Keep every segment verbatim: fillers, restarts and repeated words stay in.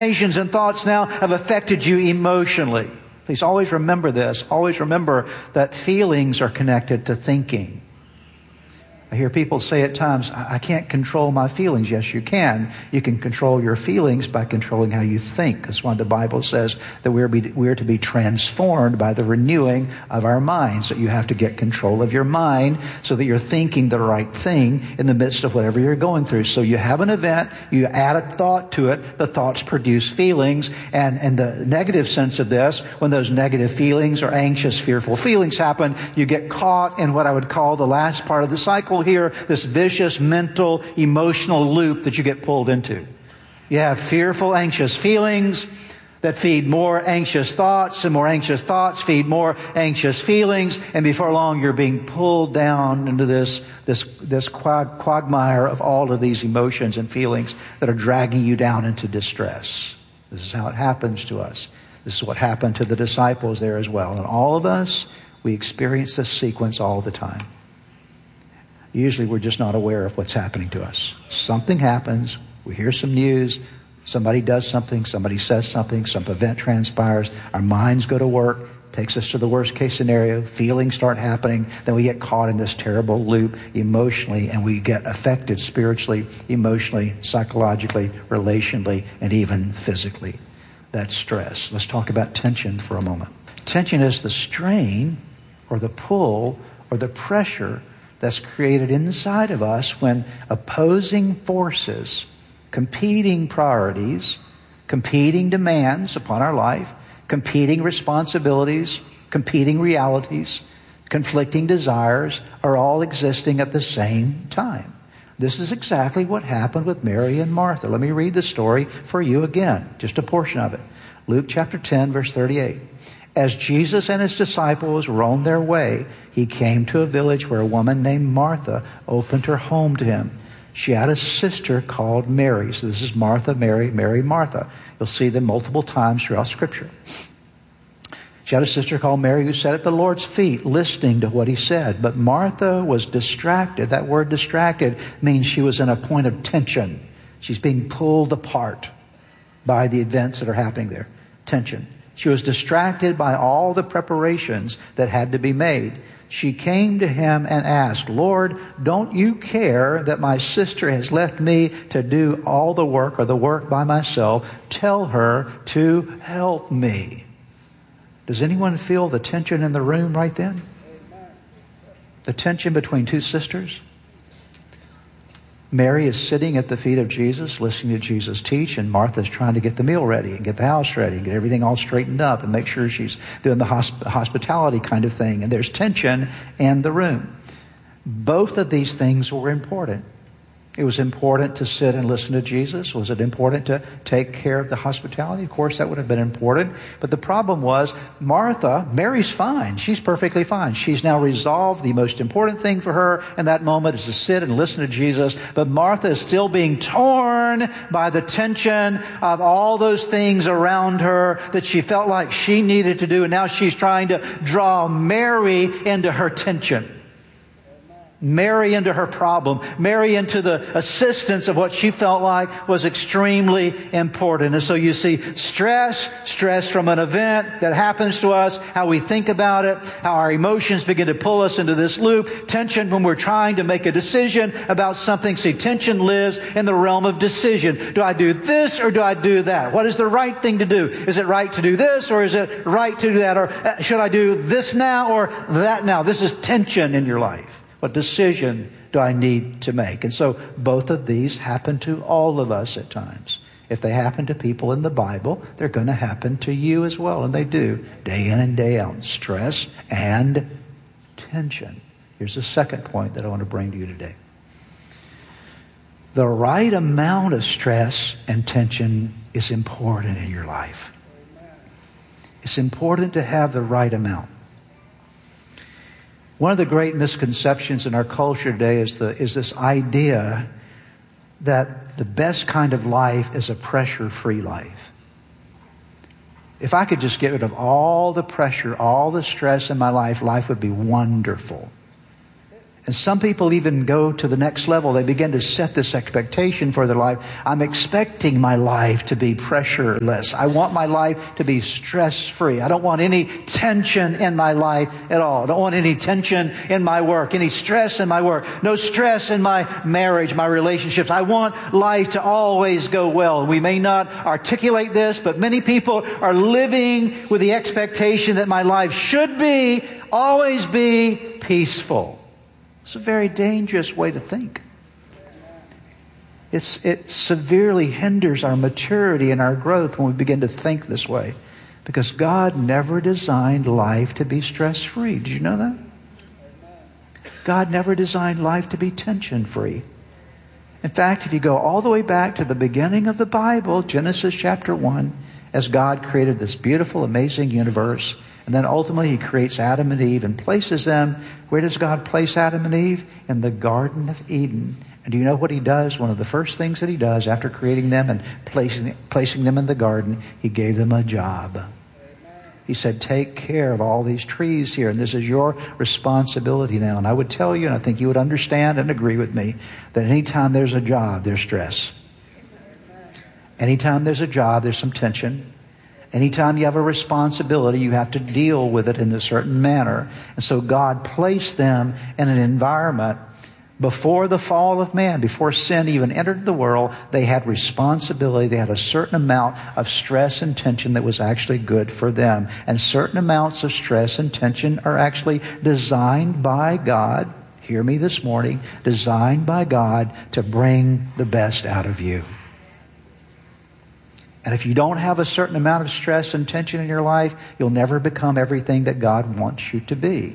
and thoughts now have affected you emotionally. Please always remember this. Always remember that feelings are connected to thinking. I hear people say at times, I can't control my feelings. Yes, you can. You can control your feelings by controlling how you think. That's why the Bible says that we're, be, we're to be transformed by the renewing of our minds. That you have to get control of your mind so that you're thinking the right thing in the midst of whatever you're going through. So you have an event, you add a thought to it, the thoughts produce feelings. And in the negative sense of this, when those negative feelings or anxious, fearful feelings happen, you get caught in what I would call the last part of the cycle here, this vicious mental, emotional loop that you get pulled into. You have fearful, anxious feelings that feed more anxious thoughts, and more anxious thoughts feed more anxious feelings, and before long you're being pulled down into this, this, this quag, quagmire of all of these emotions and feelings that are dragging you down into distress. This is how it happens to us. This is what happened to the disciples there as well. And all of us, we experience this sequence all the time. Usually we're just not aware of what's happening to us. Something happens, we hear some news, somebody does something, somebody says something, some event transpires, our minds go to work, takes us to the worst case scenario, feelings start happening, then we get caught in this terrible loop emotionally, and we get affected spiritually, emotionally, psychologically, relationally, and even physically. That's stress. Let's talk about tension for a moment. Tension is the strain or the pull or the pressure that's created inside of us when opposing forces, competing priorities, competing demands upon our life, competing responsibilities, competing realities, conflicting desires are all existing at the same time. This is exactly what happened with Mary and Martha. Let me read the story for you again, just a portion of it. Luke chapter ten, verse thirty-eight. As Jesus and his disciples were on their way, he came to a village where a woman named Martha opened her home to him. She had a sister called Mary. So this is Martha, Mary, Mary, Martha. You'll see them multiple times throughout Scripture. She had a sister called Mary who sat at the Lord's feet listening to what he said. But Martha was distracted. That word distracted means she was in a point of tension. She's being pulled apart by the events that are happening there. Tension. She was distracted by all the preparations that had to be made. She came to him and asked, Lord, don't you care that my sister has left me to do all the work or the work by myself? Tell her to help me. Does anyone feel the tension in the room right then? The tension between two sisters? Mary is sitting at the feet of Jesus, listening to Jesus teach, and Martha's trying to get the meal ready and get the house ready and get everything all straightened up and make sure she's doing the hosp- hospitality kind of thing. And there's tension in the room. Both of these things were important. It was important to sit and listen to Jesus. Was it important to take care of the hospitality? Of course, that would have been important. But the problem was, Martha, Mary's fine. She's perfectly fine. She's now resolved the most important thing for her in that moment is to sit and listen to Jesus. But Martha is still being torn by the tension of all those things around her that she felt like she needed to do. And now she's trying to draw Mary into her tension. Mary into her problem, Mary into the assistance of what she felt like was extremely important. And so you see stress, stress from an event that happens to us, how we think about it, how our emotions begin to pull us into this loop, tension when we're trying to make a decision about something. See, tension lives in the realm of decision. Do I do this or do I do that? What is the right thing to do? Is it right to do this or is it right to do that? Or should I do this now or that now? This is tension in your life. What decision do I need to make? And so both of these happen to all of us at times. If they happen to people in the Bible, they're going to happen to you as well. And they do, day in and day out. Stress and tension. Here's the second point that I want to bring to you today. The right amount of stress and tension is important in your life. It's important to have the right amount. One of the great misconceptions in our culture today is the is this idea that the best kind of life is a pressure-free life. If I could just get rid of all the pressure, all the stress in my life, life would be wonderful. And some people even go to the next level. They begin to set this expectation for their life. I'm expecting my life to be pressureless. I want my life to be stress-free. I don't want any tension in my life at all. I don't want any tension in my work, any stress in my work, no stress in my marriage, my relationships. I want life to always go well. We may not articulate this, but many people are living with the expectation that my life should be, always be peaceful. It's a very dangerous way to think. It's, it severely hinders our maturity and our growth when we begin to think this way. Because God never designed life to be stress-free. Did you know that? God never designed life to be tension-free. In fact, if you go all the way back to the beginning of the Bible, Genesis chapter one, as God created this beautiful, amazing universe, and then ultimately He creates Adam and Eve and places them. Where does God place Adam and Eve? In the Garden of Eden. And do you know what He does? One of the first things that He does after creating them and placing, placing them in the garden, He gave them a job. He said, take care of all these trees here, and this is your responsibility now. And I would tell you, and I think you would understand and agree with me, that anytime there's a job, there's stress. Anytime there's a job, there's some tension. Anytime you have a responsibility, you have to deal with it in a certain manner. And so God placed them in an environment before the fall of man, before sin even entered the world. They had responsibility. They had a certain amount of stress and tension that was actually good for them. And certain amounts of stress and tension are actually designed by God. Hear me this morning. Designed by God to bring the best out of you. And if you don't have a certain amount of stress and tension in your life, you'll never become everything that God wants you to be.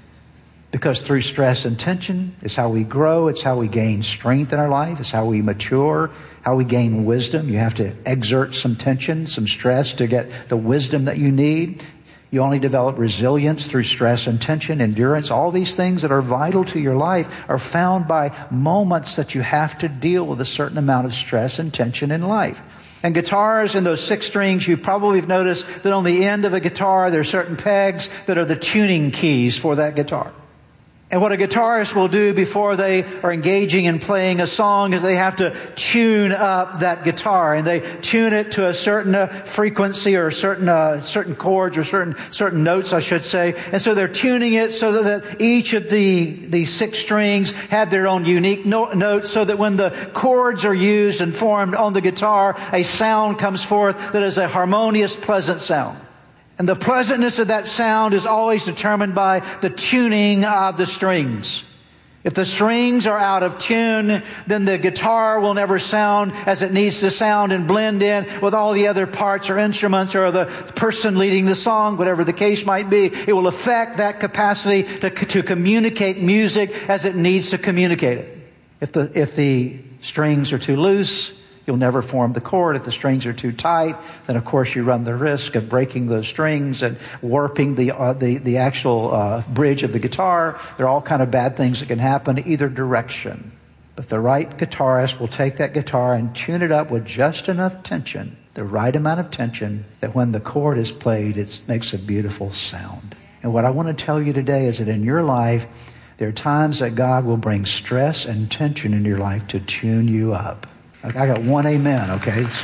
Because through stress and tension is how we grow. It's how we gain strength in our life. It's how we mature, how we gain wisdom. You have to exert some tension, some stress to get the wisdom that you need. You only develop resilience through stress and tension, endurance. All these things that are vital to your life are found by moments that you have to deal with a certain amount of stress and tension in life. And guitars and those six strings, you probably have noticed that on the end of a guitar, there are certain pegs that are the tuning keys for that guitar. And what a guitarist will do before they are engaging in playing a song is they have to tune up that guitar, and they tune it to a certain uh, frequency or certain uh, certain chords or certain certain notes, I should say. And so they're tuning it so that, that each of the the six strings have their own unique no- notes, so that when the chords are used and formed on the guitar, a sound comes forth that is a harmonious, pleasant sound. And the pleasantness of that sound is always determined by the tuning of the strings. If the strings are out of tune, then the guitar will never sound as it needs to sound and blend in with all the other parts or instruments or the person leading the song, whatever the case might be. It will affect that capacity to, to communicate music as it needs to communicate it. If the, if the strings are too loose, you'll never form the chord. If the strings are too tight, then of course you run the risk of breaking those strings and warping the uh, the, the actual uh, bridge of the guitar. There are all kind of bad things that can happen either direction. But the right guitarist will take that guitar and tune it up with just enough tension, the right amount of tension, that when the chord is played, it makes a beautiful sound. And what I want to tell you today is that in your life, there are times that God will bring stress and tension into your life to tune you up. I got one amen, okay? So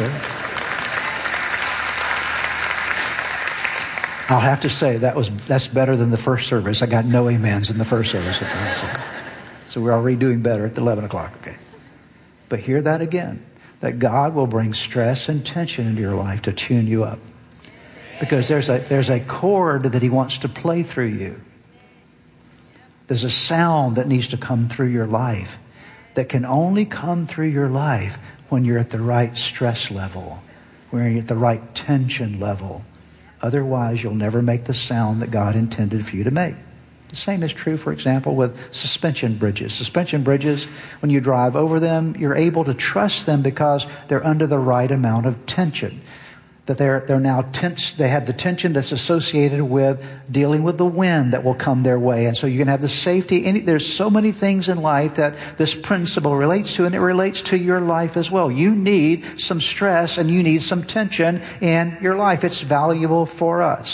I'll have to say that was that's better than the first service. I got no amens in the first service. Okay? So, so we're already doing better at eleven o'clock, okay? But hear that again, that God will bring stress and tension into your life to tune you up. Because there's a there's a chord that He wants to play through you. There's a sound that needs to come through your life that can only come through your life when you're at the right stress level, when you're at the right tension level. Otherwise, you'll never make the sound that God intended for you to make. The same is true, for example, with suspension bridges. Suspension bridges, when you drive over them, you're able to trust them because they're under the right amount of tension. That they're they're now tense. They have the tension that's associated with dealing with the wind that will come their way, and so you can have the safety. Any, there's so many things in life that this principle relates to, and it relates to your life as well. You need some stress and you need some tension in your life. It's valuable for us.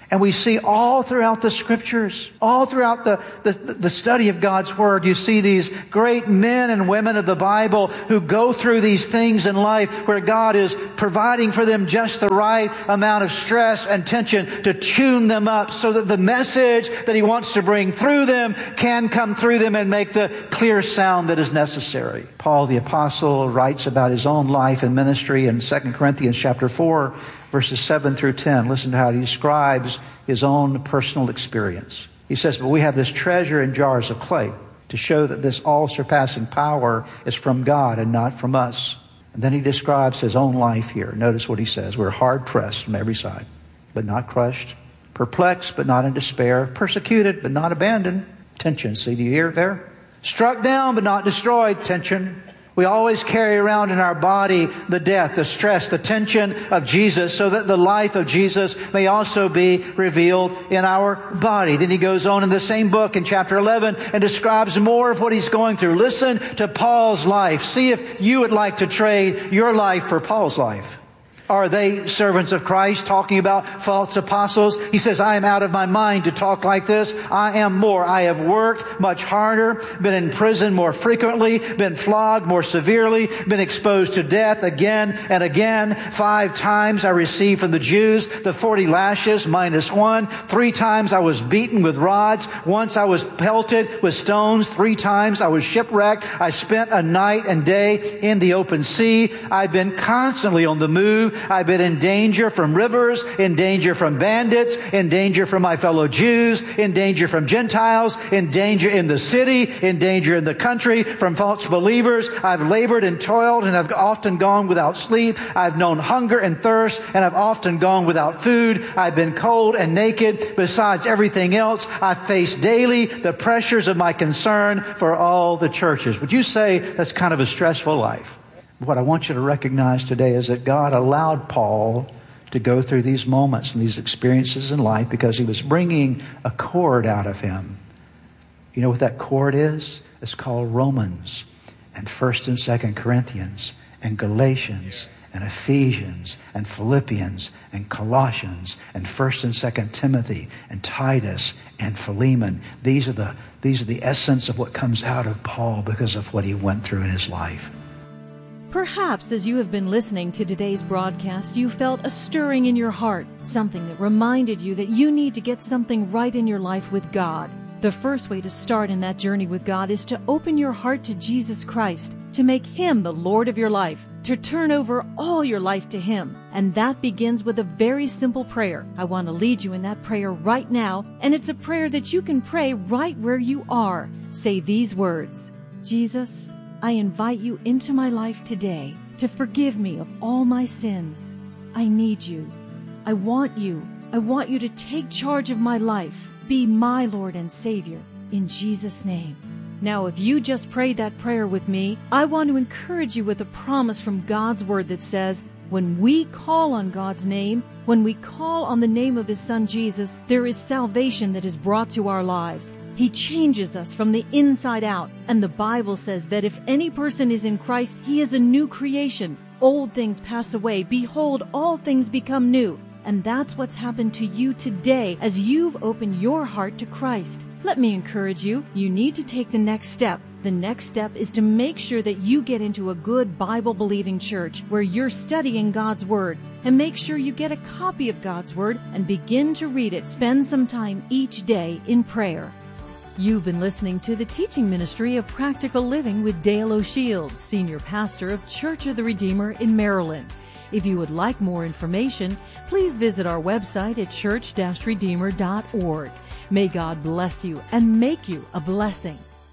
And we see all throughout the Scriptures, all throughout the, the, the study of God's Word, you see these great men and women of the Bible who go through these things in life where God is providing for them just the right amount of stress and tension to tune them up so that the message that He wants to bring through them can come through them and make the clear sound that is necessary. Paul the Apostle writes about his own life and ministry in Second Corinthians chapter four, verses seven through ten. Listen to how he describes his own personal experience. He says, "But we have this treasure in jars of clay to show that this all-surpassing power is from God and not from us." And then he describes his own life here. Notice what he says. "We're hard-pressed from every side, but not crushed. Perplexed, but not in despair. Persecuted, but not abandoned." Tension. See, do you hear it there? "Struck down, but not destroyed." Tension. We always carry around in our body the death, the stress, the tension of Jesus so that the life of Jesus may also be revealed in our body. Then he goes on in the same book in chapter eleven and describes more of what he's going through. Listen to Paul's life. See if you would like to trade your life for Paul's life. Are they servants of Christ talking about false apostles? He says, "I am out of my mind to talk like this. I am more. I have worked much harder, been in prison more frequently, been flogged more severely, been exposed to death again and again. Five times I received from the Jews the forty lashes minus one. Three times I was beaten with rods. Once I was pelted with stones. Three times I was shipwrecked. I spent a night and day in the open sea. I've been constantly on the move. I've been in danger from rivers, in danger from bandits, in danger from my fellow Jews, in danger from Gentiles, in danger in the city, in danger in the country, from false believers. I've labored and toiled and I've often gone without sleep. I've known hunger and thirst and I've often gone without food. I've been cold and naked. Besides everything else, I face daily the pressures of my concern for all the churches." Would you say that's kind of a stressful life? What I want you to recognize today is that God allowed Paul to go through these moments and these experiences in life because He was bringing a cord out of him. You know what that cord is? It's called Romans and First and Second Corinthians and Galatians and Ephesians and Philippians and Colossians and First and Second Timothy and Titus and Philemon. These are the, these are the essence of what comes out of Paul because of what he went through in his life. Perhaps as you have been listening to today's broadcast, you felt a stirring in your heart, something that reminded you that you need to get something right in your life with God. The first way to start in that journey with God is to open your heart to Jesus Christ, to make Him the Lord of your life, to turn over all your life to Him. And that begins with a very simple prayer. I want to lead you in that prayer right now, and it's a prayer that you can pray right where you are. Say these words: "Jesus, I invite you into my life today to forgive me of all my sins. I need you. I want you. I want you to take charge of my life. Be my Lord and Savior. In Jesus' name." Now, if you just prayed that prayer with me, I want to encourage you with a promise from God's Word that says, when we call on God's name, when we call on the name of His Son Jesus, there is salvation that is brought to our lives. He changes us from the inside out. And the Bible says that if any person is in Christ, he is a new creation. Old things pass away. Behold, all things become new. And that's what's happened to you today as you've opened your heart to Christ. Let me encourage you. You need to take the next step. The next step is to make sure that you get into a good Bible-believing church where you're studying God's Word. And make sure you get a copy of God's Word and begin to read it. Spend some time each day in prayer. You've been listening to the teaching ministry of Practical Living with Dale O'Shields, Senior Pastor of Church of the Redeemer in Maryland. If you would like more information, please visit our website at church dash redeemer dot org. May God bless you and make you a blessing.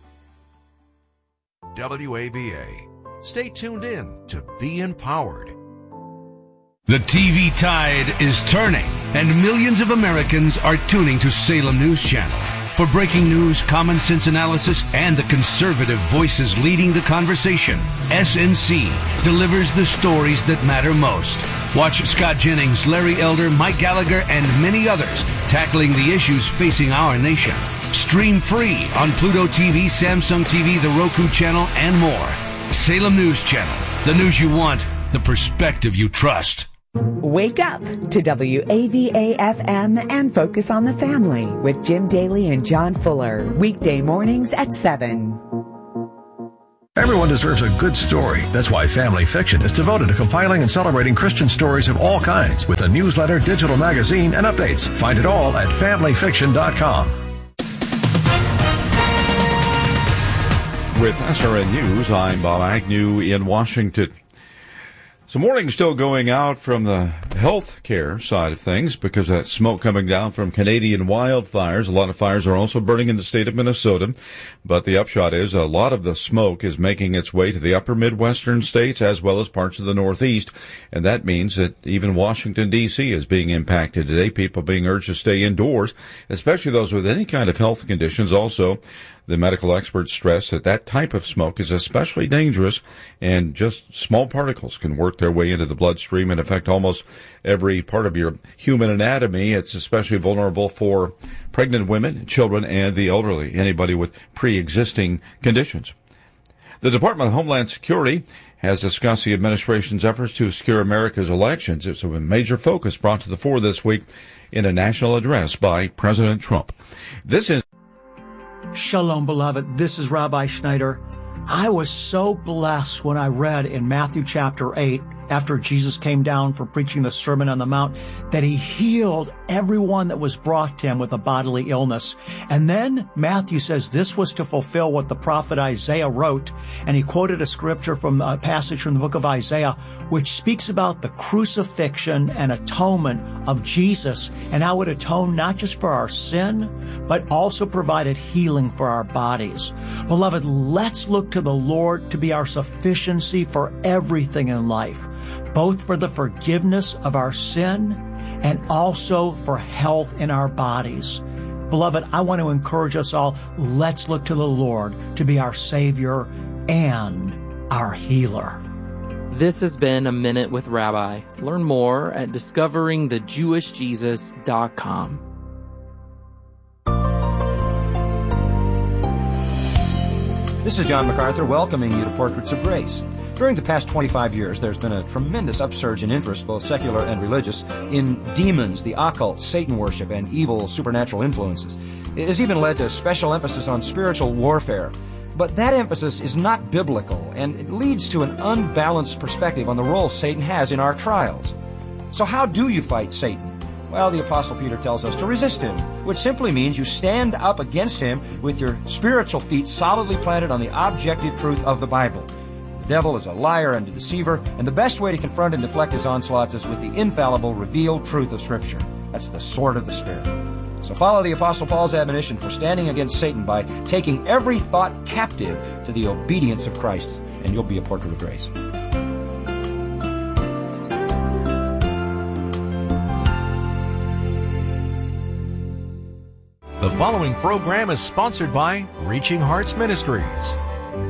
W A V A. Stay tuned in to Be Empowered. The T V tide is turning, and millions of Americans are tuning to Salem News Channel. For breaking news, common sense analysis, and the conservative voices leading the conversation, S N C delivers the stories that matter most. Watch Scott Jennings, Larry Elder, Mike Gallagher, and many others tackling the issues facing our nation. Stream free on Pluto T V, Samsung T V, the Roku channel, and more. Salem News Channel. The news you want, the perspective you trust. Wake up to W A V A F M and Focus on the Family with Jim Daly and John Fuller. Weekday mornings at seven. Everyone deserves a good story. That's why Family Fiction is devoted to compiling and celebrating Christian stories of all kinds with a newsletter, digital magazine, and updates. Find it all at family fiction dot com. With S R N News, I'm Bob Agnew in Washington. Some warning still going out from the health care side of things because of that smoke coming down from Canadian wildfires. A lot of fires are also burning in the state of Minnesota. But the upshot is a lot of the smoke is making its way to the upper Midwestern states as well as parts of the Northeast. And that means that even Washington, D C is being impacted today. People being urged to stay indoors, especially those with any kind of health conditions. Also, the medical experts stress that that type of smoke is especially dangerous, and just small particles can work their way into the bloodstream and affect almost every part of your human anatomy. It's especially vulnerable for pregnant women, children, and the elderly, anybody with pre-existing conditions. The Department of Homeland Security has discussed the administration's efforts to secure America's elections. It's a major focus brought to the fore this week in a national address by President Trump. This is Shalom, beloved. This is Rabbi Schneider. I was so blessed when I read in Matthew chapter eight, after Jesus came down for preaching the Sermon on the Mount, that he healed everyone that was brought to him with a bodily illness. And then Matthew says this was to fulfill what the prophet Isaiah wrote. And he quoted a scripture from a passage from the book of Isaiah, which speaks about the crucifixion and atonement of Jesus and how it atoned not just for our sin, but also provided healing for our bodies. Beloved, let's look to the Lord to be our sufficiency for everything in life, both for the forgiveness of our sin and also for health in our bodies. Beloved, I want to encourage us all, let's look to the Lord to be our Savior and our healer. This has been A Minute with Rabbi. Learn more at discovering the jewish jesus dot com. This is John MacArthur welcoming you to Portraits of Grace. During the past twenty-five years, there's been a tremendous upsurge in interest, both secular and religious, in demons, the occult, Satan worship, and evil supernatural influences. It has even led to special emphasis on spiritual warfare. But that emphasis is not biblical, and it leads to an unbalanced perspective on the role Satan has in our trials. So how do you fight Satan? Well, the Apostle Peter tells us to resist him, which simply means you stand up against him with your spiritual feet solidly planted on the objective truth of the Bible. The devil is a liar and a deceiver, and the best way to confront and deflect his onslaughts is with the infallible, revealed truth of Scripture. That's the sword of the Spirit. So follow the Apostle Paul's admonition for standing against Satan by taking every thought captive to the obedience of Christ, and you'll be a portrait of grace. The following program is sponsored by Reaching Hearts Ministries.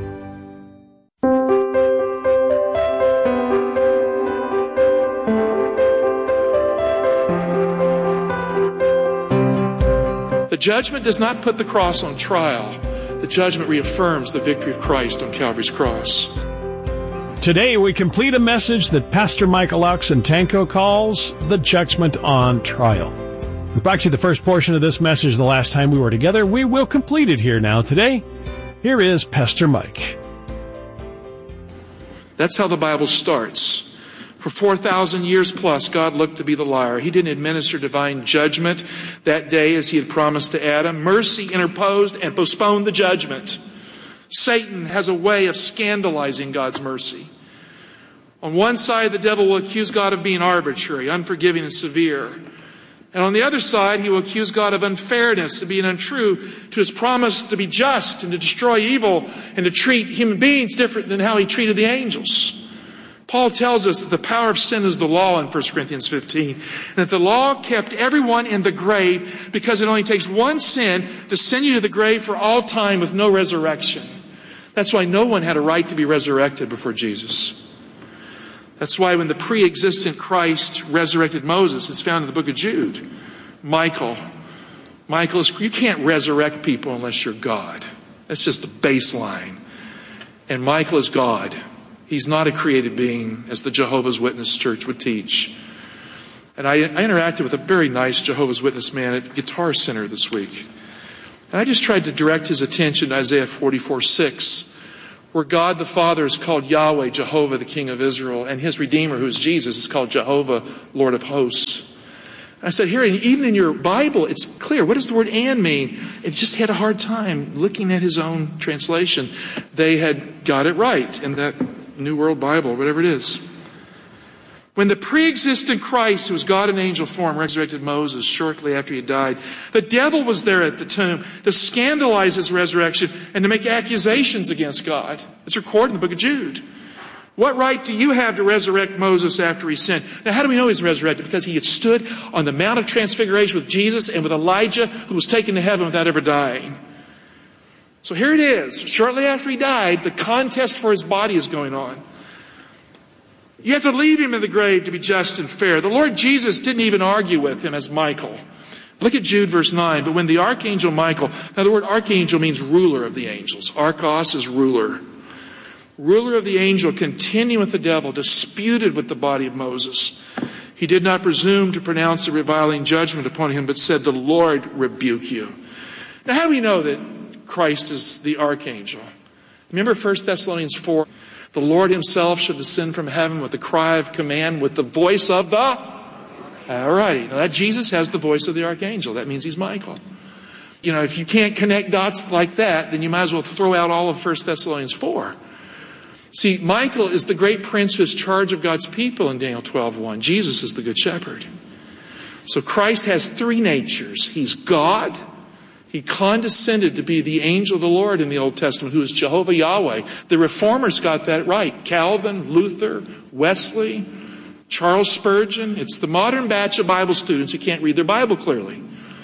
The judgment does not put the cross on trial. The judgment reaffirms the victory of Christ on Calvary's cross. Today we complete a message that Pastor Michael Oxentenko calls The Judgment on Trial. We brought you the first portion of this message the last time we were together. We will complete it here now today. Here is Pastor Mike. That's how the Bible starts. For four thousand years plus, God looked to be the liar. He didn't administer divine judgment that day as he had promised to Adam. Mercy interposed and postponed the judgment. Satan has a way of scandalizing God's mercy. On one side, the devil will accuse God of being arbitrary, unforgiving, and severe. And on the other side, he will accuse God of unfairness, of being untrue to his promise to be just and to destroy evil and to treat human beings different than how he treated the angels. Paul tells us that the power of sin is the law in First Corinthians fifteen, and that the law kept everyone in the grave because it only takes one sin to send you to the grave for all time with no resurrection. That's why no one had a right to be resurrected before Jesus. That's why when the pre-existent Christ resurrected Moses, it's found in the book of Jude. Michael. Michael is, you can't resurrect people unless you're God. That's just the baseline. And Michael is God. He's not a created being, as the Jehovah's Witness Church would teach. And I, I interacted with a very nice Jehovah's Witness man at Guitar Center this week. And I just tried to direct his attention to Isaiah forty-four six, where God the Father is called Yahweh, Jehovah, the King of Israel, and his Redeemer, who is Jesus, is called Jehovah, Lord of Hosts. I said, here, even in your Bible, it's clear. What does the word "and" mean? It just had a hard time looking at his own translation. They had got it right in that New World Bible, whatever it is. When the pre-existent Christ, who was God in angel form, resurrected Moses shortly after he died, the devil was there at the tomb to scandalize his resurrection and to make accusations against God. It's recorded in the book of Jude. What right do you have to resurrect Moses after he sinned? Now, how do we know he's resurrected? Because he had stood on the Mount of Transfiguration with Jesus and with Elijah, who was taken to heaven without ever dying. So here it is. Shortly after he died, the contest for his body is going on. You have to leave him in the grave to be just and fair. The Lord Jesus didn't even argue with him as Michael. Look at Jude verse nine. But when the archangel Michael, now the word archangel means ruler of the angels. Archos is ruler. Ruler of the angel, contending with the devil, disputed with the body of Moses. He did not presume to pronounce a reviling judgment upon him, but said, "The Lord rebuke you." Now, how do we know that Christ is the archangel? Remember First Thessalonians four? The Lord himself shall descend from heaven with the cry of command, with the voice of the... All righty. Now that Jesus has the voice of the archangel. That means he's Michael. You know, if you can't connect dots like that, then you might as well throw out all of First Thessalonians four. See, Michael is the great prince who has charge of God's people in Daniel twelve one. Jesus is the good shepherd. So Christ has three natures. He's God. He condescended to be the angel of the Lord in the Old Testament, who is Jehovah Yahweh. The Reformers got that right. Calvin, Luther, Wesley, Charles Spurgeon. It's the modern batch of Bible students who can't read their Bible clearly.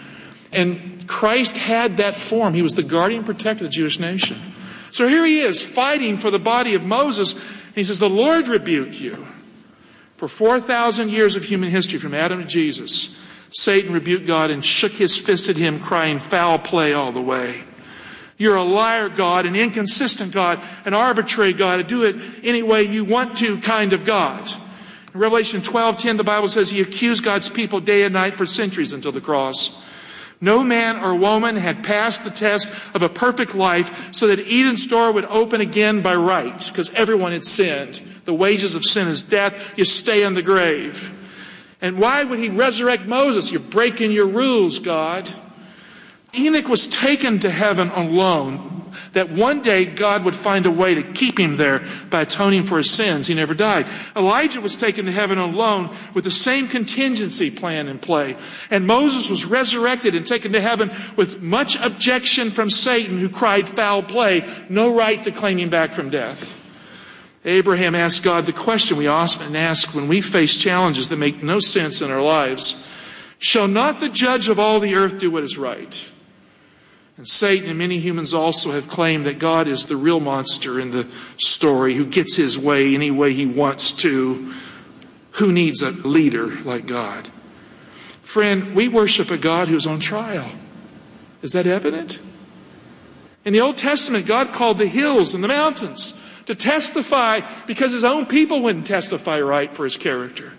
And Christ had that form. He was the guardian protector of the Jewish nation. So here he is fighting for the body of Moses. And he says, "The Lord rebuke you." For four thousand years of human history, from Adam to Jesus, Satan rebuked God and shook his fist at him, crying, "Foul play all the way. You're a liar, God, an inconsistent God, an arbitrary God, a do it any way you want to kind of God." In Revelation twelve ten, the Bible says he accused God's people day and night for centuries until the cross. No man or woman had passed the test of a perfect life so that Eden's door would open again by right, because everyone had sinned. The wages of sin is death. You stay in the grave. And why would he resurrect Moses? You're breaking your rules, God. Enoch was taken to heaven on loan, that one day God would find a way to keep him there by atoning for his sins. He never died. Elijah was taken to heaven on loan with the same contingency plan in play. And Moses was resurrected and taken to heaven with much objection from Satan, who cried, "Foul play," no right to claim him back from death. Abraham asked God the question we often ask when we face challenges that make no sense in our lives. Shall not the judge of all the earth do what is right? And Satan and many humans also have claimed that God is the real monster in the story, who gets his way any way he wants to. Who needs a leader like God? Friend, we worship a God who's on trial. Is that evident? In the Old Testament, God called the hills and the mountains to testify because his own people wouldn't testify right for his character.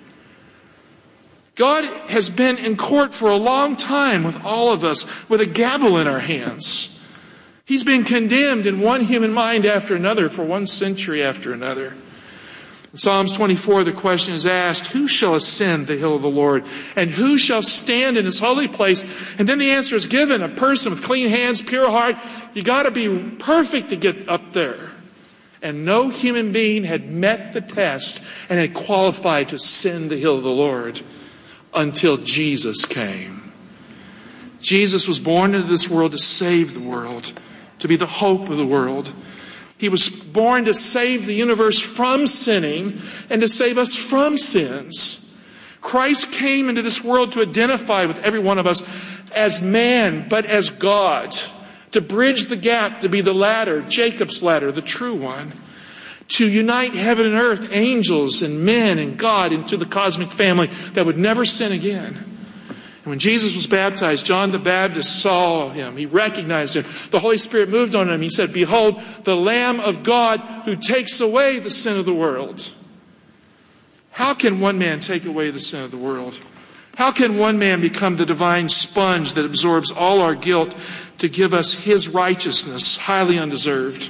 God has been in court for a long time with all of us with a gavel in our hands. He's been condemned in one human mind after another for one century after another. In Psalms twenty-four, the question is asked, who shall ascend the hill of the Lord? And who shall stand in his holy place? And then the answer is given, a person with clean hands, pure heart. You got to be perfect to get up there. And no human being had met the test and had qualified to ascend the hill of the Lord until Jesus came. Jesus was born into this world to save the world, to be the hope of the world. He was born to save the universe from sinning and to save us from sins. Christ came into this world to identify with every one of us as man, but as God, to bridge the gap, to be the ladder, Jacob's ladder, the true one, to unite heaven and earth, angels and men and God into the cosmic family that would never sin again. And when Jesus was baptized, John the Baptist saw him. He recognized him. The Holy Spirit moved on him. He said, "Behold, the Lamb of God who takes away the sin of the world." How can one man take away the sin of the world? How can one man become the divine sponge that absorbs all our guilt to give us his righteousness, highly undeserved?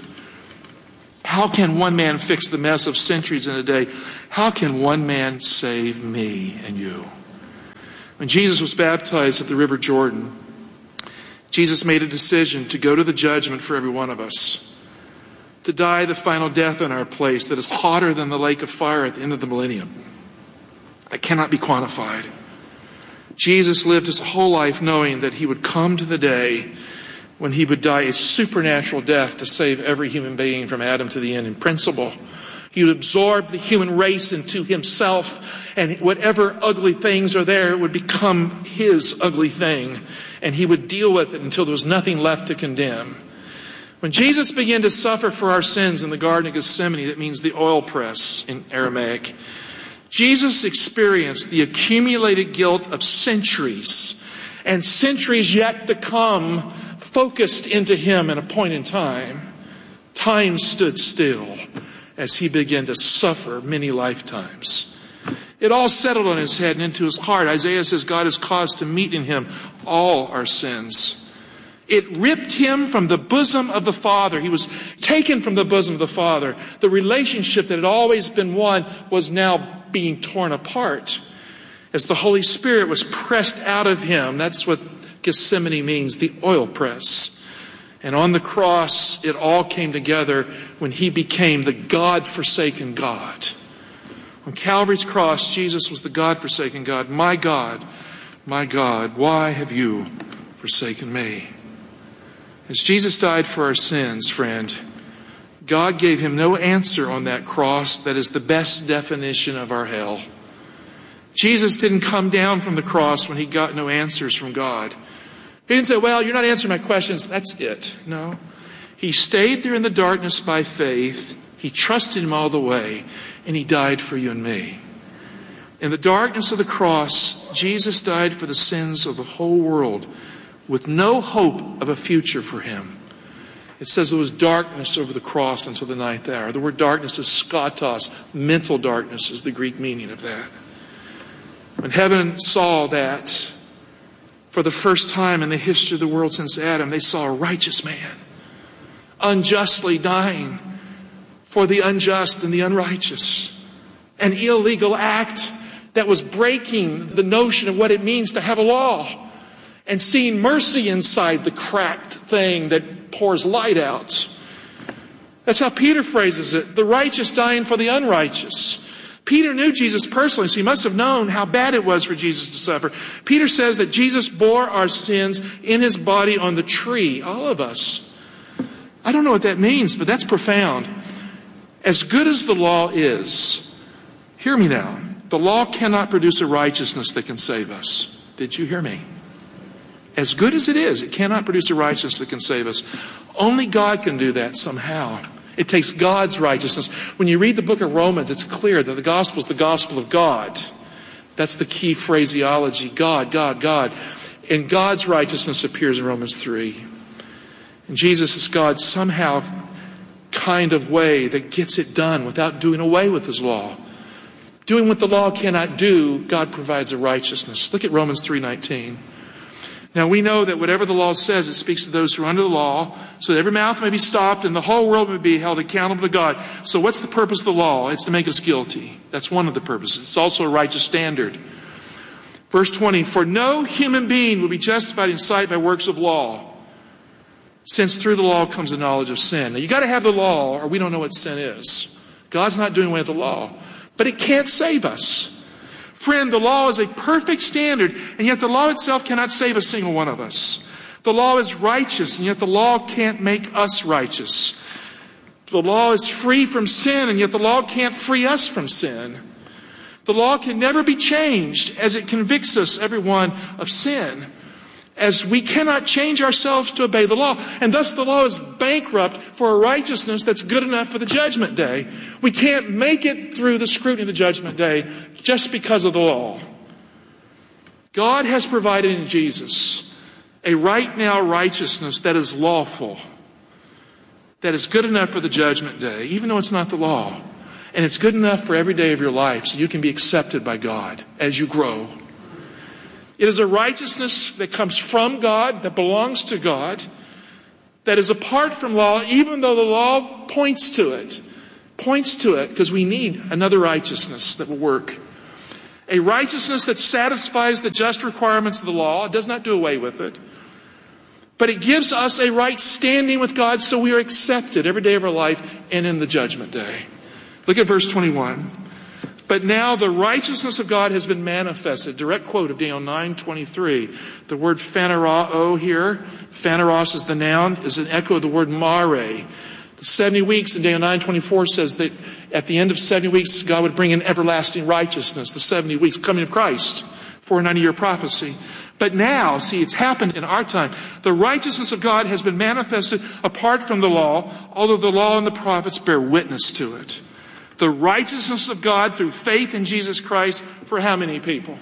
How can one man fix the mess of centuries in a day? How can one man save me and you? When Jesus was baptized at the River Jordan, Jesus made a decision to go to the judgment for every one of us, to die the final death in our place that is hotter than the lake of fire at the end of the millennium. That cannot be quantified. Jesus lived his whole life knowing that he would come to the day when he would die a supernatural death to save every human being from Adam to the end. In principle, he would absorb the human race into himself, and whatever ugly things are there would become his ugly thing, and he would deal with it until there was nothing left to condemn. When Jesus began to suffer for our sins in the Garden of Gethsemane, that means the oil press in Aramaic, Jesus experienced the accumulated guilt of centuries and centuries yet to come focused into him in a point in time. Time stood still as he began to suffer many lifetimes. It all settled on his head and into his heart. Isaiah says God has caused to meet in him all our sins. It ripped him from the bosom of the Father. He was taken from the bosom of the Father. The relationship that had always been one was now being torn apart as the Holy Spirit was pressed out of him. That's what Gethsemane means, the oil press. And on the cross, it all came together when he became the God-forsaken God. On Calvary's cross, Jesus was the God-forsaken God. My God, my God, why have you forsaken me? As Jesus died for our sins, friend, God gave him no answer on that cross that is the best definition of our hell. Jesus didn't come down from the cross when he got no answers from God. He didn't say, well, you're not answering my questions, that's it. No. He stayed there in the darkness by faith. He trusted him all the way, and he died for you and me. In the darkness of the cross, Jesus died for the sins of the whole world with no hope of a future for him. It says there was darkness over the cross until the ninth hour. The word darkness is skatos. Mental darkness is the Greek meaning of that. When heaven saw that, for the first time in the history of the world since Adam, they saw a righteous man unjustly dying for the unjust and the unrighteous. An illegal act that was breaking the notion of what it means to have a law and seeing mercy inside the cracked thing that pours light out. That's how Peter phrases it. The righteous dying for the unrighteous. Peter knew Jesus personally, so he must have known how bad it was for Jesus to suffer. Peter says that Jesus bore our sins in his body on the tree. All of us. I don't know what that means, but that's profound. As good as the law is, hear me now, the law cannot produce a righteousness that can save us. Did you hear me? As good as it is, it cannot produce a righteousness that can save us. Only God can do that somehow. It takes God's righteousness. When you read the book of Romans, it's clear that the gospel is the gospel of God. That's the key phraseology. God, God, God. And God's righteousness appears in Romans three. And Jesus is God's somehow kind of way that gets it done without doing away with his law. Doing what the law cannot do, God provides a righteousness. Look at Romans three nineteen. Now we know that whatever the law says, it speaks to those who are under the law, so that every mouth may be stopped and the whole world may be held accountable to God. So what's the purpose of the law? It's to make us guilty. That's one of the purposes. It's also a righteous standard. Verse twenty, for no human being will be justified in sight by works of law, since through the law comes the knowledge of sin. Now you got to have the law or we don't know what sin is. God's not doing away with the law, but it can't save us. Friend, the law is a perfect standard, and yet the law itself cannot save a single one of us. The law is righteous, and yet the law can't make us righteous. The law is free from sin, and yet the law can't free us from sin. The law can never be changed as it convicts us, everyone, of sin, as we cannot change ourselves to obey the law. And thus the law is bankrupt for a righteousness that's good enough for the judgment day. We can't make it through the scrutiny of the judgment day just because of the law. God has provided in Jesus a right now righteousness that is lawful, that is good enough for the judgment day, even though it's not the law. And it's good enough for every day of your life so you can be accepted by God as you grow. It is a righteousness that comes from God, that belongs to God, that is apart from law, even though the law points to it. Points to it because we need another righteousness that will work. A righteousness that satisfies the just requirements of the law. It does not do away with it. But it gives us a right standing with God so we are accepted every day of our life and in the judgment day. Look at verse twenty-one. But now the righteousness of God has been manifested. Direct quote of Daniel nine twenty-three. The word phanerao here, phaneros is the noun, is an echo of the word mare. The seventy weeks in Daniel nine twenty-four says that at the end of seventy weeks, God would bring in everlasting righteousness. The seventy weeks, coming of Christ, four hundred ninety year prophecy. But now, see, it's happened in our time. The righteousness of God has been manifested apart from the law, although the law and the prophets bear witness to it. The righteousness of God through faith in Jesus Christ for how many people?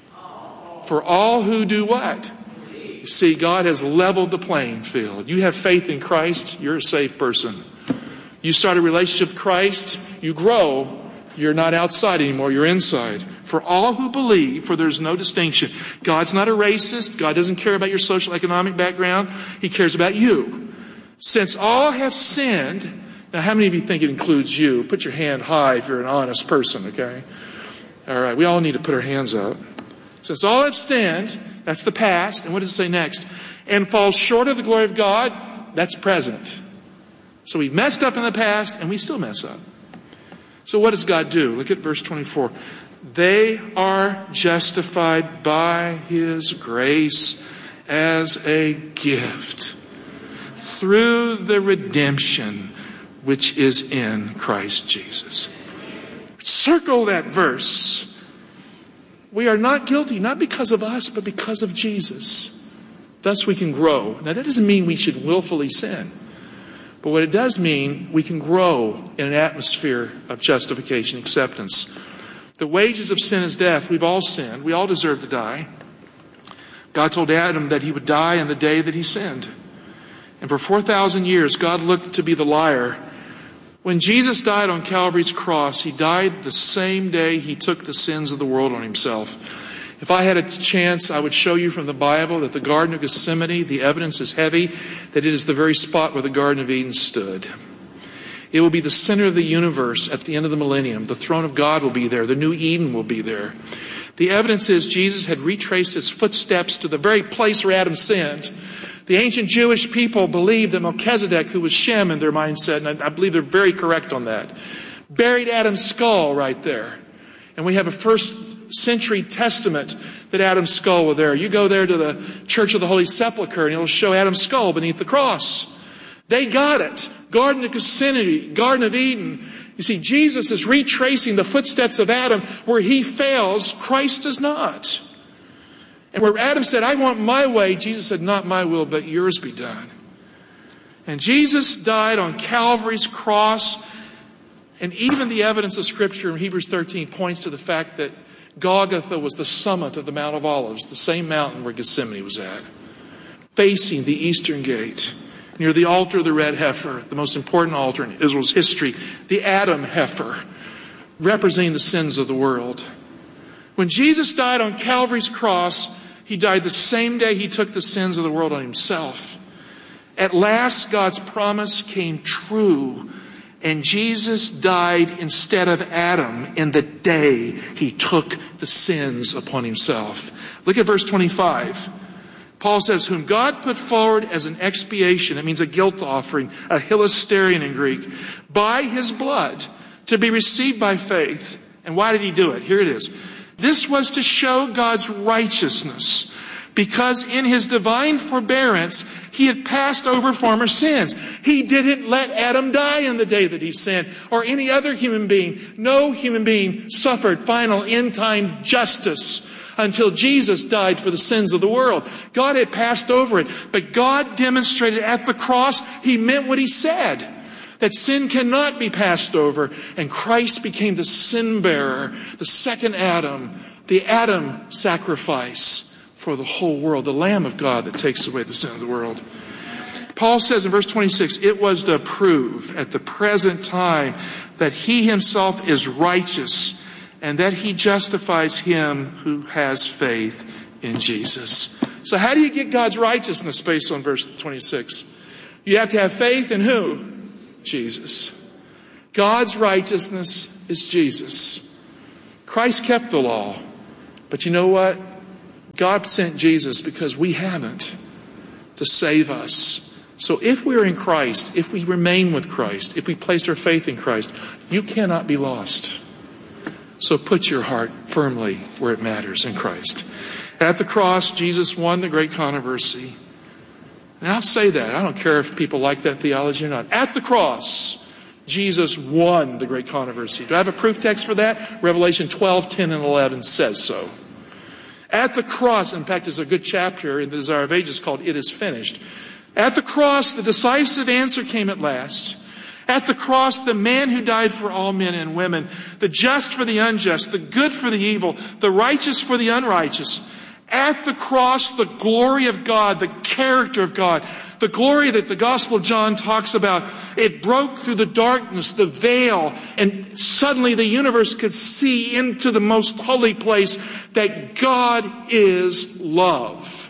For all who do what? You see, God has leveled the playing field. You have faith in Christ, you're a safe person. You start a relationship with Christ, you grow, you're not outside anymore, you're inside. For all who believe, for there's no distinction. God's not a racist. God doesn't care about your social economic background. He cares about you. Since all have sinned, now how many of you think it includes you? Put your hand high if you're an honest person, okay? All right, we all need to put our hands up. Since all have sinned, that's the past. And what does it say next? And fall short of the glory of God, that's present. So we messed up in the past and we still mess up. So what does God do? Look at verse twenty-four. They are justified by His grace as a gift through the redemption which is in Christ Jesus. Circle that verse. We are not guilty, not because of us, but because of Jesus. Thus we can grow. Now that doesn't mean we should willfully sin. But what it does mean, we can grow in an atmosphere of justification, acceptance. The wages of sin is death. We've all sinned. We all deserve to die. God told Adam that he would die on the day that he sinned. And for four thousand years, God looked to be the liar. When Jesus died on Calvary's cross, he died the same day he took the sins of the world on himself. If I had a chance, I would show you from the Bible that the Garden of Gethsemane, the evidence is heavy, that it is the very spot where the Garden of Eden stood. It will be the center of the universe at the end of the millennium. The throne of God will be there. The new Eden will be there. The evidence is Jesus had retraced his footsteps to the very place where Adam sinned. The ancient Jewish people believed that Melchizedek, who was Shem in their mindset, and I believe they're very correct on that, buried Adam's skull right there. And we have a first century testament that Adam's skull was there. You go there to the Church of the Holy Sepulchre and it'll show Adam's skull beneath the cross. They got it. Garden of Gethsemane, Garden of Eden. You see, Jesus is retracing the footsteps of Adam where he fails, Christ does not. And where Adam said, I want my way, Jesus said, not my will, but yours be done. And Jesus died on Calvary's cross. And even the evidence of Scripture in Hebrews thirteen points to the fact that Golgotha was the summit of the Mount of Olives, the same mountain where Gethsemane was at, facing the eastern gate, near the altar of the red heifer, the most important altar in Israel's history, the Adam heifer, representing the sins of the world. When Jesus died on Calvary's cross, he died the same day he took the sins of the world on himself. At last, God's promise came true, and Jesus died instead of Adam in the day he took the sins upon himself. Look at verse twenty-five. Paul says, whom God put forward as an expiation, it means a guilt offering, a hilasterion in Greek, by his blood, to be received by faith. And why did he do it? Here it is. This was to show God's righteousness, because in his divine forbearance, he had passed over former sins. He didn't let Adam die in the day that he sinned, or any other human being. No human being suffered final end-time justice until Jesus died for the sins of the world. God had passed over it, but God demonstrated at the cross he meant what he said, that sin cannot be passed over, and Christ became the sin bearer, the second Adam, the Adam sacrifice for the whole world, the Lamb of God that takes away the sin of the world. Paul says in verse twenty-six, it was to prove at the present time that he himself is righteous, and that he justifies him who has faith in Jesus. So how do you get God's righteousness based on verse twenty-six? You have to have faith in who? Jesus. God's righteousness is Jesus. Christ kept the law. But you know what? God sent Jesus because we haven't, to save us. So if we are in Christ, if we remain with Christ, if we place our faith in Christ, you cannot be lost. So put your heart firmly where it matters, in Christ. At the cross, Jesus won the great controversy. And I'll say that. I don't care if people like that theology or not. At the cross, Jesus won the great controversy. Do I have a proof text for that? Revelation twelve, ten, and eleven says so. At the cross, in fact, there's a good chapter in the Desire of Ages called It Is Finished. At the cross, the decisive answer came at last. At the cross, the man who died for all men and women, the just for the unjust, the good for the evil, the righteous for the unrighteous. At the cross, the glory of God, the character of God, the glory that the Gospel of John talks about, it broke through the darkness, the veil, and suddenly the universe could see into the most holy place that God is love.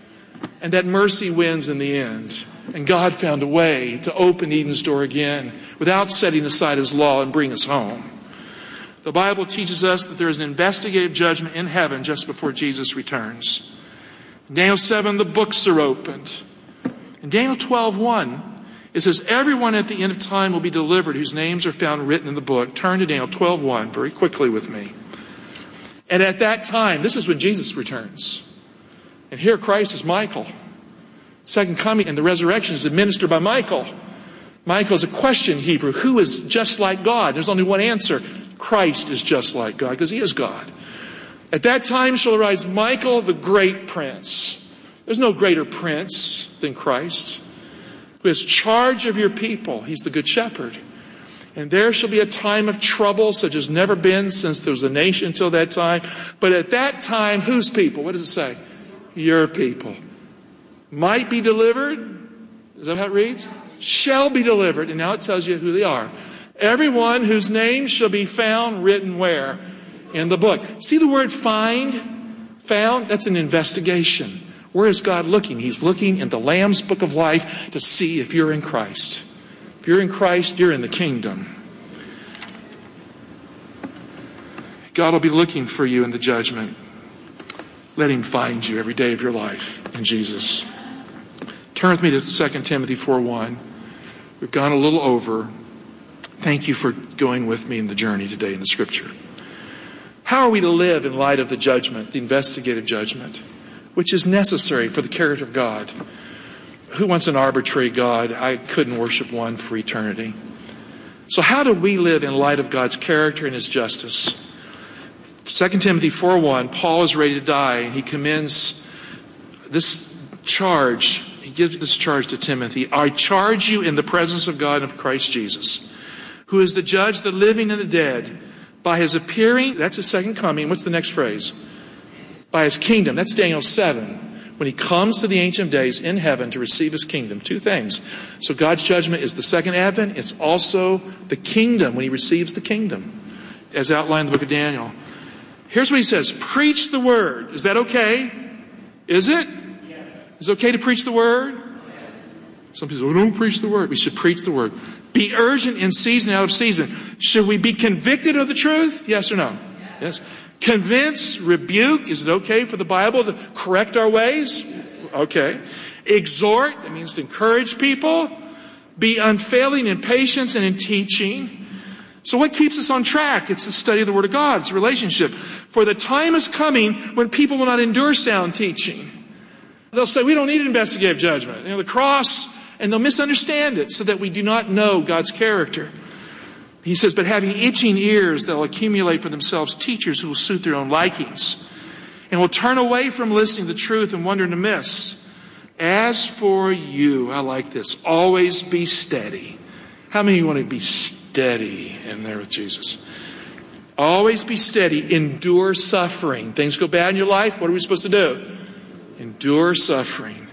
And that mercy wins in the end. And God found a way to open Eden's door again without setting aside His law and bring us home. The Bible teaches us that there is an investigative judgment in heaven just before Jesus returns. In Daniel seven, the books are opened. In Daniel twelve one, it says, everyone at the end of time will be delivered whose names are found written in the book. Turn to Daniel twelve one very quickly with me. And at that time, this is when Jesus returns. And here Christ is Michael. Second coming and the resurrection is administered by Michael. Michael is a question in Hebrew. Who is just like God? There's only one answer. Christ is just like God because He is God. At that time shall arise Michael, the great prince. There's no greater prince than Christ, who has charge of your people. He's the good shepherd. And there shall be a time of trouble such as never been since there was a nation until that time. But at that time, whose people? What does it say? Your people. Might be delivered. Is that how it reads? Shall be delivered. And now it tells you who they are. Everyone whose name shall be found written where? In the book. See the word find? Found? That's an investigation. Where is God looking? He's looking in the Lamb's book of life to see if you're in Christ. If you're in Christ, you're in the kingdom. God will be looking for you in the judgment. Let Him find you every day of your life in Jesus. Turn with me to Second Timothy four one. We've gone a little over. Thank you for going with me in the journey today in the Scripture. How are we to live in light of the judgment, the investigative judgment, which is necessary for the character of God? Who wants an arbitrary God? I couldn't worship one for eternity. So how do we live in light of God's character and His justice? Second Timothy four one, Paul is ready to die, and he commends this charge. He gives this charge to Timothy. I charge you in the presence of God and of Christ Jesus, who is the judge, the living and the dead, by His appearing, that's His second coming. What's the next phrase? By His kingdom. That's Daniel seven. When He comes to the Ancient of Days in heaven to receive His kingdom. Two things. So God's judgment is the second advent. It's also the kingdom when He receives the kingdom, as outlined in the book of Daniel. Here's what He says. Preach the word. Is that okay? Is it? Yes. Is it okay to preach the word? Yes. Some people say, well, don't preach the word. We should preach the word. Be urgent in season, out of season. Should we be convicted of the truth? Yes or no? Yes. Yes. Convince, rebuke. Is it okay for the Bible to correct our ways? Okay. Exhort. That means to encourage people. Be unfailing in patience and in teaching. So what keeps us on track? It's the study of the Word of God. It's a relationship. For the time is coming when people will not endure sound teaching. They'll say, we don't need investigative judgment. You know, the cross, and they'll misunderstand it so that we do not know God's character. He says, but having itching ears, they'll accumulate for themselves teachers who will suit their own likings and will turn away from listening to the truth and wondering amiss. As for you, I like this, always be steady. How many of you want to be steady in there with Jesus? Always be steady. Endure suffering. Things go bad in your life. What are we supposed to do? Endure suffering.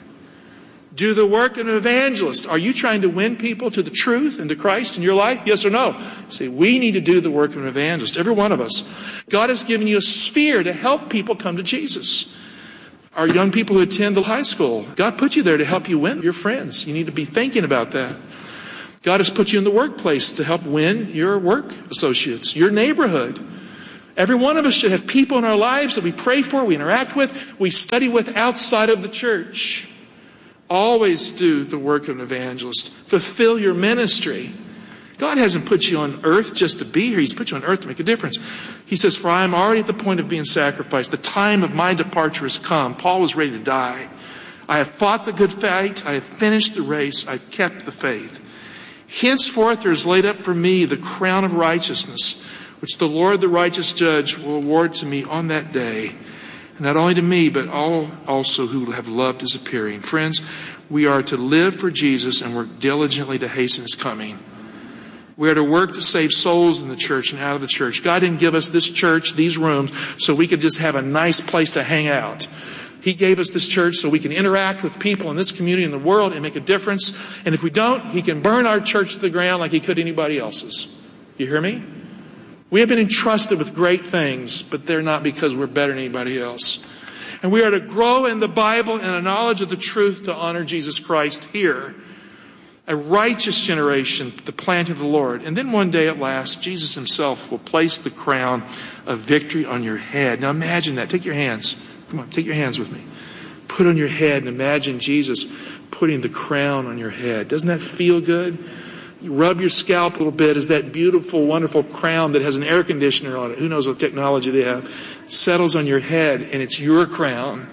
Do the work of an evangelist. Are you trying to win people to the truth and to Christ in your life? Yes or no? See, we need to do the work of an evangelist. Every one of us. God has given you a sphere to help people come to Jesus. Our young people who attend the high school, God put you there to help you win your friends. You need to be thinking about that. God has put you in the workplace to help win your work associates, your neighborhood. Every one of us should have people in our lives that we pray for, we interact with, we study with outside of the church. Always do the work of an evangelist. Fulfill your ministry. God hasn't put you on earth just to be here. He's put you on earth to make a difference. He says, for I am already at the point of being sacrificed. The time of my departure has come. Paul was ready to die. I have fought the good fight. I have finished the race. I've kept the faith. Henceforth there is laid up for me the crown of righteousness, which the Lord, the righteous judge, will award to me on that day. And not only to me, but all also who have loved his appearing. Friends, we are to live for Jesus and work diligently to hasten his coming. We are to work to save souls in the church and out of the church. God didn't give us this church, these rooms, so we could just have a nice place to hang out. He gave us this church so we can interact with people in this community and the world and make a difference. And if we don't, he can burn our church to the ground like he could anybody else's. You hear me? We have been entrusted with great things, but they're not because we're better than anybody else. And we are to grow in the Bible and a knowledge of the truth to honor Jesus Christ here. A righteous generation, the planting of the Lord. And then one day at last, Jesus himself will place the crown of victory on your head. Now imagine that. Take your hands. Come on, take your hands with me. Put on your head and imagine Jesus putting the crown on your head. Doesn't that feel good? You rub your scalp a little bit as that beautiful, wonderful crown that has an air conditioner on it. Who knows what technology they have. Settles on your head and it's your crown.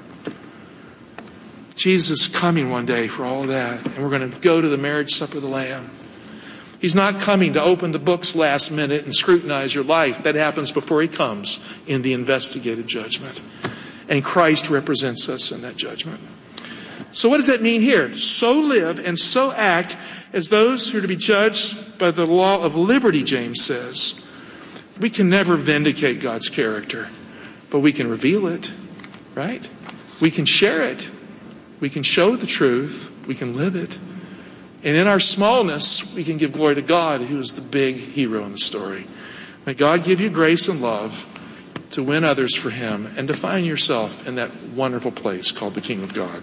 Jesus is coming one day for all that. And we're going to go to the marriage supper of the Lamb. He's not coming to open the books last minute and scrutinize your life. That happens before he comes in the investigative judgment. And Christ represents us in that judgment. So what does that mean here? So live and so act as those who are to be judged by the law of liberty, James says. We can never vindicate God's character, but we can reveal it, right? We can share it. We can show the truth. We can live it. And in our smallness, we can give glory to God, who is the big hero in the story. May God give you grace and love to win others for him and to find yourself in that wonderful place called the Kingdom of God.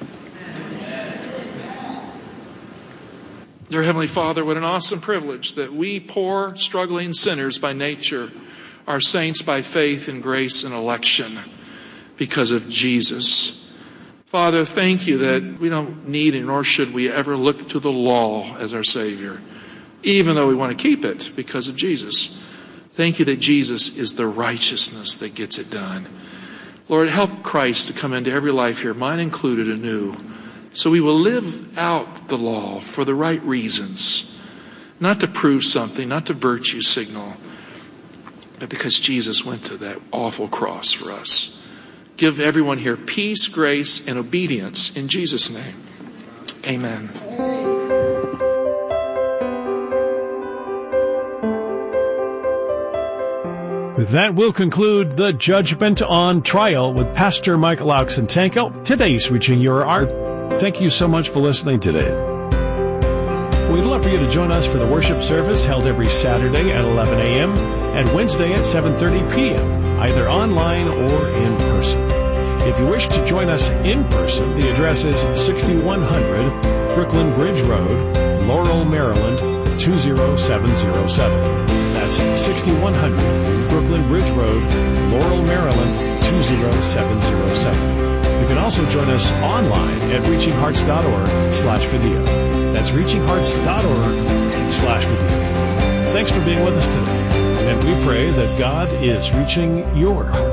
Dear Heavenly Father, what an awesome privilege that we poor, struggling sinners by nature are saints by faith and grace and election because of Jesus. Father, thank you that we don't need and nor should we ever look to the law as our Savior, even though we want to keep it because of Jesus. Thank you that Jesus is the righteousness that gets it done. Lord, help Christ to come into every life here, mine included, anew, so we will live out the law for the right reasons, not to prove something, not to virtue signal, but because Jesus went to that awful cross for us. Give everyone here peace, grace, and obedience in Jesus' name. Amen. With that, we'll conclude the Judgment on Trial with Pastor Michael Oxentenko. Today's Reaching Your Heart. Thank you so much for listening today. We'd love for you to join us for the worship service held every Saturday at eleven a.m. and Wednesday at seven thirty p.m., either online or in person. If you wish to join us in person, the address is sixty-one hundred Brooklyn Bridge Road, Laurel, Maryland, two zero seven zero seven. That's sixty-one hundred Brooklyn Bridge Road, Laurel, Maryland, two zero seven zero seven. You can also join us online at reaching hearts dot org slash video. That's reaching hearts dot org slash video. Thanks for being with us today, and we pray that God is reaching your heart.